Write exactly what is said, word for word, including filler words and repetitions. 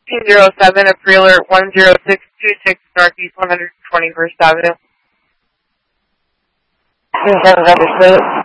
fifteen oh seven, a pre-alert one zero six two six Northeast one hundred twenty-first Avenue. Seven understood.